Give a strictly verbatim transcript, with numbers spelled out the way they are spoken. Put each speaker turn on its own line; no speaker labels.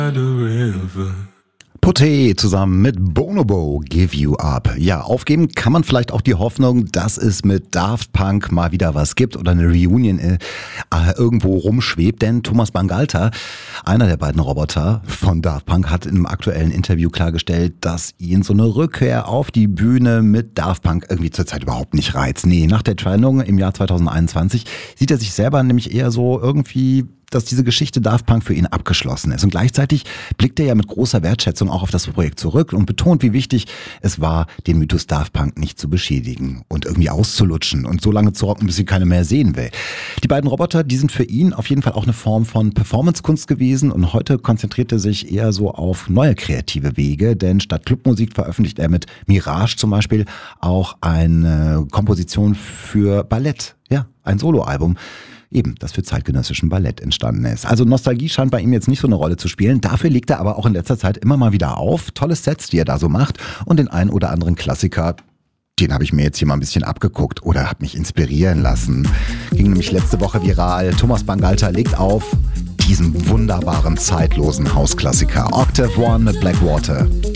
Poté zusammen mit Bonobo, Give You Up. Ja, aufgeben kann man vielleicht auch die Hoffnung, dass es mit Daft Punk mal wieder was gibt oder eine Reunion äh, irgendwo rumschwebt. Denn Thomas Bangalter, einer der beiden Roboter von Daft Punk, hat in einem aktuellen Interview klargestellt, dass ihn so eine Rückkehr auf die Bühne mit Daft Punk irgendwie zurzeit überhaupt nicht reizt. Nee, nach der Trennung im Jahr zwanzig einundzwanzig sieht er sich selber nämlich eher so irgendwie, dass diese Geschichte Daft Punk für ihn abgeschlossen ist. Und gleichzeitig blickt er ja mit großer Wertschätzung auch auf das Projekt zurück und betont, wie wichtig es war, den Mythos Daft Punk nicht zu beschädigen und irgendwie auszulutschen und so lange zu rocken, bis ihn keiner mehr sehen will. Die beiden Roboter, die sind für ihn auf jeden Fall auch eine Form von Performance-Kunst gewesen und heute konzentriert er sich eher so auf neue kreative Wege, denn statt Clubmusik veröffentlicht er mit Mirage zum Beispiel auch eine Komposition für Ballett, ja, ein Soloalbum. Eben, das für zeitgenössischen Ballett entstanden ist. Also Nostalgie scheint bei ihm jetzt nicht so eine Rolle zu spielen. Dafür legt er aber auch in letzter Zeit immer mal wieder auf. Tolle Sets, die er da so macht. Und den einen oder anderen Klassiker, den habe ich mir jetzt hier mal ein bisschen abgeguckt oder habe mich inspirieren lassen. Ging nämlich letzte Woche viral. Thomas Bangalter legt auf diesen wunderbaren, zeitlosen Hausklassiker. Octave One mit Blackwater.